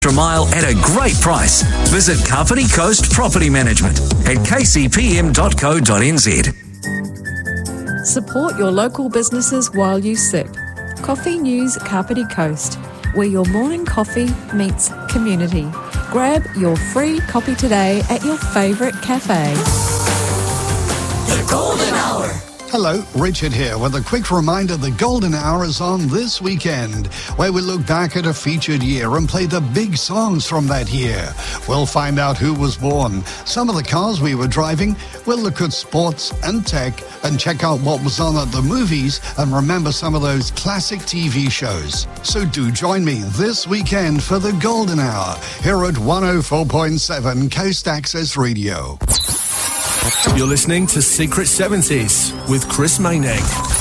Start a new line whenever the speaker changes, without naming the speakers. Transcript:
mile at a great price. Visit Kapiti Coast Property Management at kcpm.co.nz.
Support your local businesses while you sip. Coffee News Kapiti Coast, where your morning coffee meets community. Grab your free copy today at your favourite cafe.
The Golden Hour.
Hello, Richard here with a quick reminder the Golden Hour is on this weekend, where we look back at a featured year and play the big songs from that year. We'll find out who was born, some of the cars we were driving, we'll look at sports and tech and check out what was on at the movies and remember some of those classic TV shows. So do join me this weekend for the Golden Hour here at 104.7 Coast Access Radio.
You're listening to Secret 70s with Chris Maynard.